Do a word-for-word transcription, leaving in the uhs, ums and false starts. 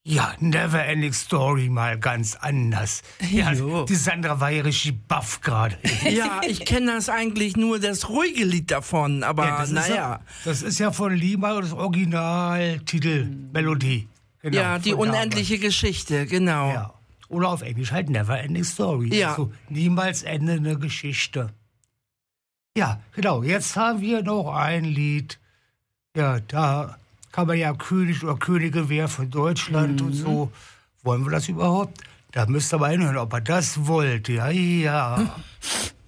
Ja, Never Ending Story mal ganz anders. Ja, Jo. die Sandra war ja richtig baff gerade. Ja, ich kenne das eigentlich nur, das ruhige Lied davon, aber Ja, das, ist naja. ja, das ist ja von Lima das Originaltitel, Melodie. Genau, Ja, die von unendliche damals. Geschichte, genau. Ja. Oder auf Englisch halt Never Ending Story. Ja. Also niemals endende Geschichte. Ja, genau. Jetzt haben wir noch ein Lied. Ja, da kann man ja König oder Königin werden von Deutschland Mhm. und so. Wollen wir das überhaupt? Da müsst ihr mal hinhören, ob ihr das wollt. Ja, ja.